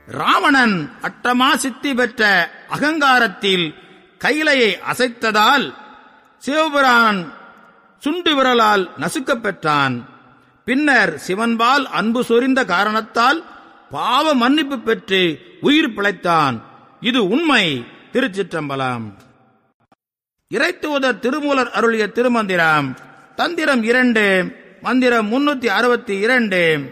ராவணன் அட்டமா சித்தி பெற்ற அகங்காரத்தில் கைலையை அசைத்ததால் சிவபிரான் சுண்டு விரலால் நசுக்கப் பெற்றான். பின்னர் சிவன்பால் அன்பு சொரிந்த காரணத்தால் பாவ மன்னிப்பு பெற்று உயிர் பிழைத்தான். இது உண்மை. திருச்சிற்றம்பலம். இறைத்தூதர் திருமூலர் அருளிய திருமந்திரம். தந்திரம் 2, மந்திரம் 362.